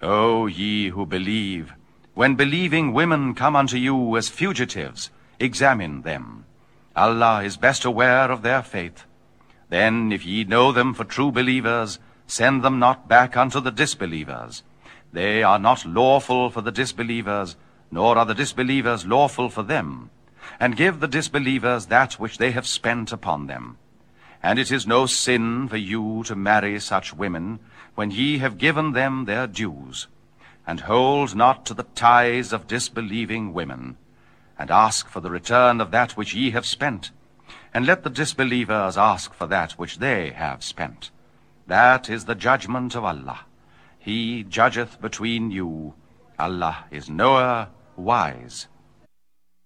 O ye who believe, when believing women come unto you as fugitives, examine them. Allah is best aware of their faith. Then, if ye know them for true believers, send them not back unto the disbelievers. They are not lawful for the disbelievers, nor are the disbelievers lawful for them. And give the disbelievers that which they have spent upon them. And it is no sin for you to marry such women, when ye have given them their dues. And hold not to the ties of disbelieving women, and ask for the return of that which ye have spent, and let the disbelievers ask for that which they have spent. That is the judgment of Allah. He judgeth between you. Allah is knower, wise.